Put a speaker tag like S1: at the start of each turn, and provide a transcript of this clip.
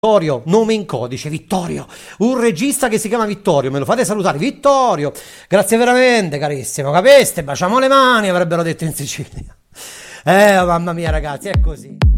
S1: Vittorio, nome in codice, Vittorio, un regista che si chiama Vittorio, me lo fate salutare, Vittorio, grazie veramente carissimo, capeste? Baciamo le mani, avrebbero detto in Sicilia. Mamma mia ragazzi, è così.